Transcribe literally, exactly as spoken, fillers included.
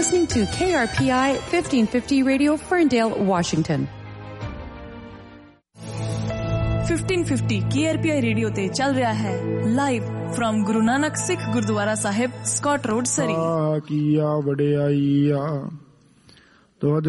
listening to K R P I fifteen fifty Radio, Ferndale, Washington. fifteen fifty K R P I radio ते चल रहा है live from Guru Nanak Sikh gurdwara Sahib, Scott road, सरी। कीया वडियाई आ तो